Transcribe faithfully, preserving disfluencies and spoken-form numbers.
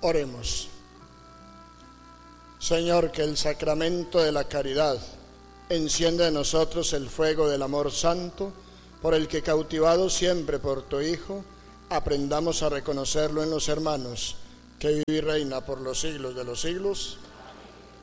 Oremos. Señor, que el sacramento de la caridad encienda en nosotros el fuego del amor santo, por el que, cautivados siempre por tu Hijo, aprendamos a reconocerlo en los hermanos, que vive y reina por los siglos de los siglos.